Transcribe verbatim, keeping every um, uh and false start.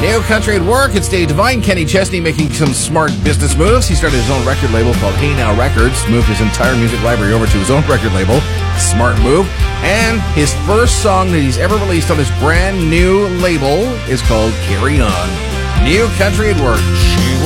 New Country at Work. It's Dave Devine. Kenny Chesney making some smart business moves. He started his own record label called Hey Now Records, moved his entire music library over to his own record label. Smart move. And his first song that he's ever released on his brand new label is called Carry On. New Country at Work. She